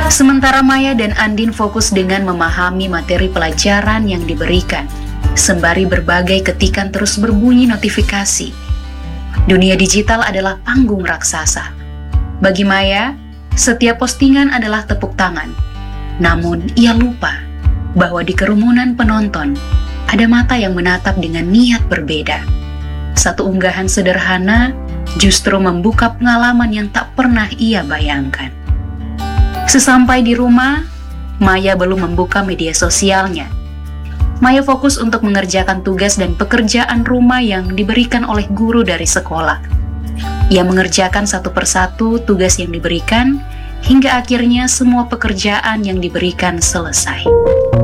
Sementara Maya dan Andin fokus dengan memahami materi pelajaran yang diberikan, sembari berbagai ketikan terus berbunyi notifikasi. Dunia digital adalah panggung raksasa. Bagi Maya, setiap postingan adalah tepuk tangan. Namun, ia lupa bahwa di kerumunan penonton, ada mata yang menatap dengan niat berbeda. Satu unggahan sederhana justru membuka pengalaman yang tak pernah ia bayangkan. Sesampai di rumah, Maya belum membuka media sosialnya. Maya fokus untuk mengerjakan tugas dan pekerjaan rumah yang diberikan oleh guru dari sekolah. Ia mengerjakan satu persatu tugas yang diberikan, hingga akhirnya semua pekerjaan yang diberikan selesai.